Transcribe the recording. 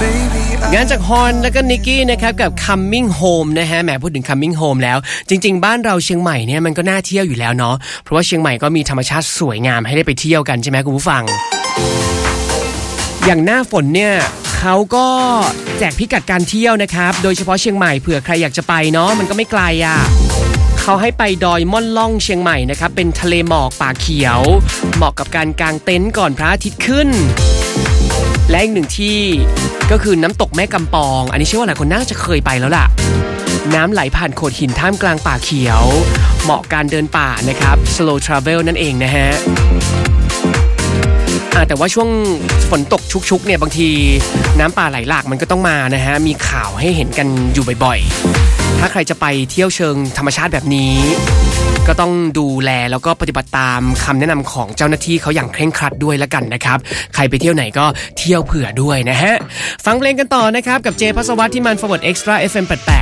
งานจากฮอนแล้วก็นิกกี้นะครับกับ Coming Home นะฮะแหมพูดถึง Coming Home แล้วจริงๆบ้านเราเชียงใหม่เนี่ยมันก็น่าเที่ยวอยู่แล้วเนาะเพราะว่าเชียงใหม่ก็มีธรรมชาติสวยงามให้ได้ไปเที่ยวกันใช่ไหมคุณผู้ฟังอย่างหน้าฝนเนี่ยเขาก็แจกพิกัดการเที่ยวนะครับโดยเฉพาะเชียงใหม่เผื่อใครอยากจะไปเนาะมันก็ไม่ไกลอ่ะเขาให้ไปดอยม่อนล่องเชียงใหม่นะครับเป็นทะเลหมอกป่าเขียวเหมาะกับการกางเต็นท์ก่อนพระอาทิตย์ขึ้นและอีกหนึ่งที่ก็คือน้ำตกแม่กำปองอันนี้เชื่อว่าหลายคนน่าจะเคยไปแล้วล่ะน้ำไหลผ่านโขดหินท่ามกลางป่าเขียวเหมาะการเดินป่านะครับ slow travel นั่นเองนะฮะแต่ว่าช่วงฝนตกชุกๆเนี่ยบางทีน้ำป่าไหลหลากมันก็ต้องมานะฮะมีข่าวให้เห็นกันอยู่บ่อยๆถ้าใครจะไปเที่ยวเชิงธรรมชาติแบบนี้ก็ต้องดูแลแล้วก็ปฏิบัติตามคำแนะนำของเจ้าหน้าที่เขาอย่างเคร่งครัดด้วยละกันนะครับใครไปเที่ยวไหนก็เที่ยวเผื่อด้วยนะฮะฟังเพลงกันต่อนะครับกับเจพัสวัฒน์ที่มัน Forward Extra FM 88